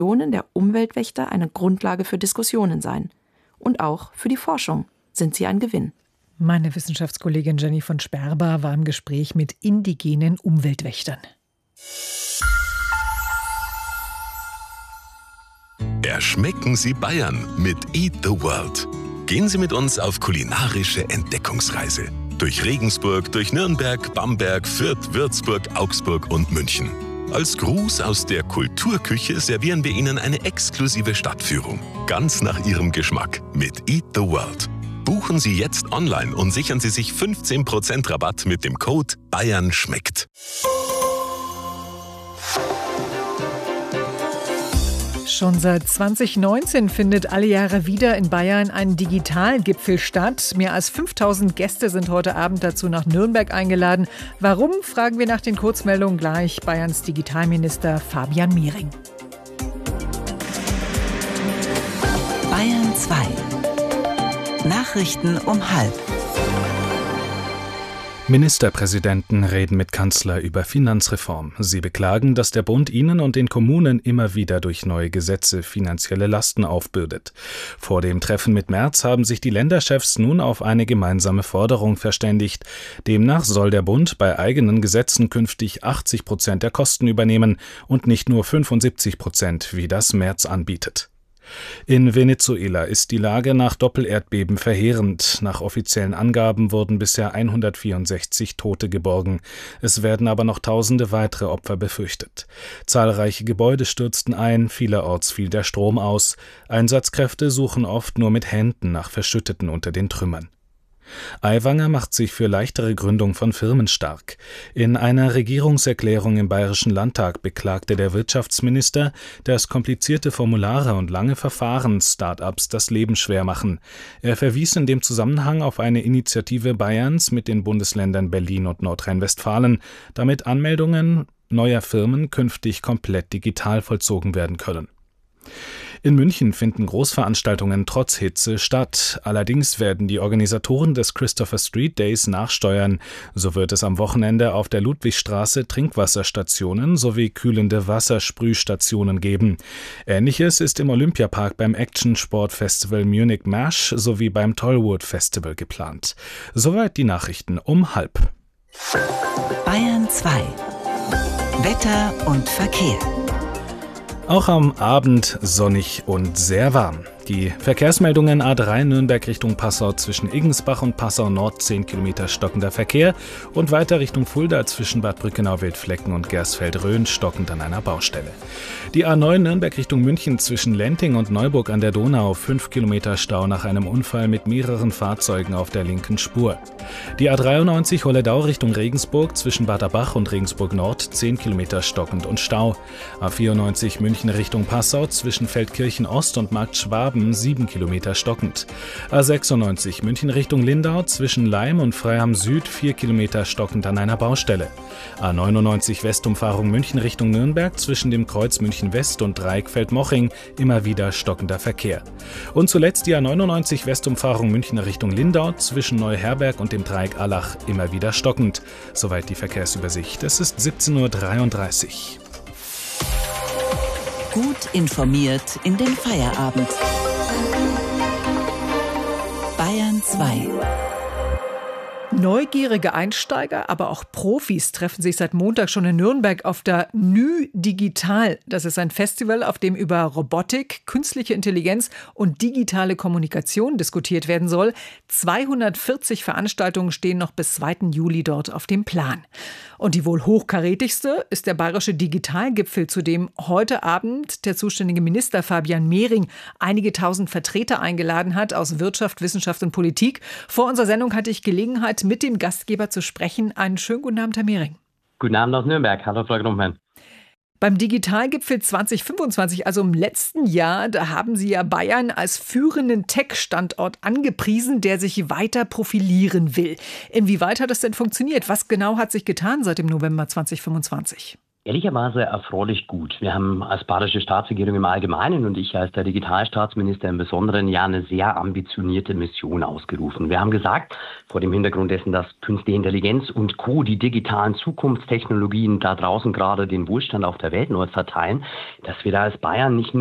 der Umweltwächter eine Grundlage für Diskussionen sein. Und auch für die Forschung sind sie ein Gewinn. Meine Wissenschaftskollegin Jenny von Sperber war im Gespräch mit indigenen Umweltwächtern. Erschmecken Sie Bayern mit Eat the World. Gehen Sie mit uns auf kulinarische Entdeckungsreise. Durch Regensburg, durch Nürnberg, Bamberg, Fürth, Würzburg, Augsburg und München. Als Gruß aus der Kulturküche servieren wir Ihnen eine exklusive Stadtführung. Ganz nach Ihrem Geschmack mit Eat the World. Buchen Sie jetzt online und sichern Sie sich 15% Rabatt mit dem Code Bayern schmeckt. Schon seit 2019 findet alle Jahre wieder in Bayern ein Digitalgipfel statt. Mehr als 5000 Gäste sind heute Abend dazu nach Nürnberg eingeladen. Warum, fragen wir nach den Kurzmeldungen gleich Bayerns Digitalminister Fabian Mehring. Bayern 2. Nachrichten um 12:30. Ministerpräsidenten reden mit Kanzler über Finanzreform. Sie beklagen, dass der Bund ihnen und den Kommunen immer wieder durch neue Gesetze finanzielle Lasten aufbürdet. Vor dem Treffen mit Merz haben sich die Länderchefs nun auf eine gemeinsame Forderung verständigt. Demnach soll der Bund bei eigenen Gesetzen künftig 80% der Kosten übernehmen und nicht nur 75%, wie das Merz anbietet. In Venezuela ist die Lage nach Doppelerdbeben verheerend. Nach offiziellen Angaben wurden bisher 164 Tote geborgen. Es werden aber noch Tausende weitere Opfer befürchtet. Zahlreiche Gebäude stürzten ein, vielerorts fiel der Strom aus. Einsatzkräfte suchen oft nur mit Händen nach Verschütteten unter den Trümmern. Aiwanger macht sich für leichtere Gründung von Firmen stark. In einer Regierungserklärung im Bayerischen Landtag beklagte der Wirtschaftsminister, dass komplizierte Formulare und lange Verfahren Start-ups das Leben schwer machen. Er verwies in dem Zusammenhang auf eine Initiative Bayerns mit den Bundesländern Berlin und Nordrhein-Westfalen, damit Anmeldungen neuer Firmen künftig komplett digital vollzogen werden können. In München finden Großveranstaltungen trotz Hitze statt. Allerdings werden die Organisatoren des Christopher Street Days nachsteuern. So wird es am Wochenende auf der Ludwigstraße Trinkwasserstationen sowie kühlende Wassersprühstationen geben. Ähnliches ist im Olympiapark beim Action-Sport-Festival Munich Mash sowie beim Tollwood Festival geplant. Soweit die Nachrichten um 12:30. Bayern 2. Wetter und Verkehr. Auch am Abend sonnig und sehr warm. Die Verkehrsmeldungen: A3 Nürnberg Richtung Passau zwischen Iggensbach und Passau Nord 10 Kilometer stockender Verkehr und weiter Richtung Fulda zwischen Bad Brückenau-Wildflecken und Gersfeld-Rhön stockend an einer Baustelle. Die A9 Nürnberg Richtung München zwischen Lenting und Neuburg an der Donau 5 Kilometer Stau nach einem Unfall mit mehreren Fahrzeugen auf der linken Spur. Die A93 Holledau Richtung Regensburg zwischen Bad Abbach und Regensburg Nord 10 Kilometer stockend und Stau. A94 München Richtung Passau zwischen Feldkirchen Ost und Markt Schwaben 7 Kilometer stockend. A96 München Richtung Lindau zwischen Laim und Freiham Süd 4 Kilometer stockend an einer Baustelle. A99 Westumfahrung München Richtung Nürnberg zwischen dem Kreuz München West und Dreieck Feldmoching immer wieder stockender Verkehr. Und zuletzt die A99 Westumfahrung München Richtung Lindau zwischen Neuherberg und dem Dreieck Allach immer wieder stockend. Soweit die Verkehrsübersicht. Es ist 17:33 Uhr. Gut informiert in den Feierabend. Bayern 2. Neugierige Einsteiger, aber auch Profis treffen sich seit Montag schon in Nürnberg auf der NÜ Digital. Das ist ein Festival, auf dem über Robotik, künstliche Intelligenz und digitale Kommunikation diskutiert werden soll. 240 Veranstaltungen stehen noch bis 2. Juli dort auf dem Plan. Und die wohl hochkarätigste ist der Bayerische Digitalgipfel, zu dem heute Abend der zuständige Minister Fabian Mehring einige tausend Vertreter eingeladen hat aus Wirtschaft, Wissenschaft und Politik. Vor unserer Sendung hatte ich Gelegenheit, mit dem Gastgeber zu sprechen. Einen schönen guten Abend, Herr Mehring. Guten Abend aus Nürnberg. Hallo, Frau Grumpen. Beim Digitalgipfel 2025, also im letzten Jahr, da haben Sie ja Bayern als führenden Tech-Standort angepriesen, der sich weiter profilieren will. Inwieweit hat das denn funktioniert? Was genau hat sich getan seit dem November 2025? Ehrlicherweise erfreulich gut. Wir haben als bayerische Staatsregierung im Allgemeinen und ich als der Digitalstaatsminister im Besonderen ja eine sehr ambitionierte Mission ausgerufen. Wir haben gesagt, vor dem Hintergrund dessen, dass Künstliche Intelligenz und Co. die digitalen Zukunftstechnologien da draußen gerade den Wohlstand auf der Welt neu verteilen, dass wir da als Bayern nicht nur